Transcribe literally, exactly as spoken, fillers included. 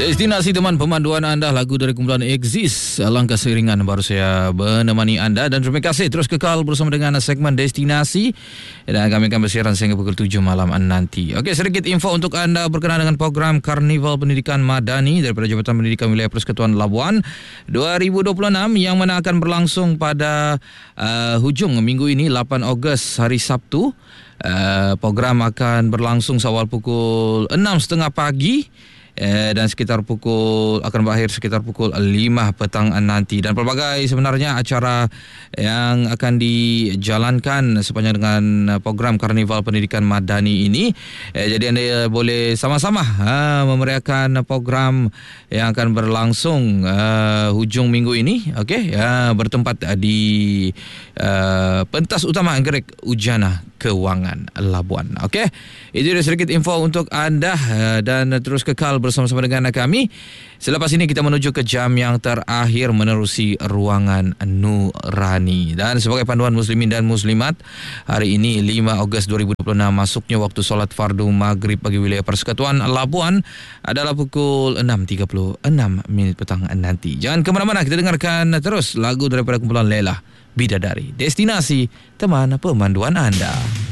Destinasi teman pemanduan anda, lagu dari kumpulan Exist. Langkah seiringan baru saya menemani anda. Dan terima kasih terus kekal bersama dengan segmen Destinasi. Dan kami akan bersiaran sehingga pukul tujuh malam nanti. Okey, sedikit info untuk anda berkenaan dengan program Karnival Pendidikan Madani daripada Jabatan Pendidikan Wilayah Persekutuan Labuan dua ribu dua puluh enam yang mana akan berlangsung pada uh, hujung minggu ini, lapan Ogos, hari Sabtu. Uh, program akan berlangsung seawal pukul enam tiga puluh pagi. Eh, dan sekitar pukul akan berakhir sekitar pukul lima petang nanti. Dan pelbagai sebenarnya acara yang akan dijalankan sepanjang dengan program Karnival Pendidikan Madani ini. Eh, jadi anda boleh sama-sama ha, memeriahkan program yang akan berlangsung uh, hujung minggu ini. Okey, uh, bertempat di uh, pentas utama Anggrek Ujana Kewangan Labuan. Okey, itu dia sedikit info untuk anda uh, dan terus kekal bersama-sama dengan kami. Selepas ini kita menuju ke jam yang terakhir menerusi Ruangan Nurani. Dan sebagai panduan muslimin dan muslimat, hari ini lima Ogos dua ribu dua puluh enam masuknya waktu solat fardu maghrib bagi wilayah Persekutuan Labuan adalah pukul enam tiga puluh enam minit petang nanti. Jangan ke mana-mana, kita dengarkan terus lagu daripada kumpulan Lela, Bidadari. Destinasi teman pemanduan anda.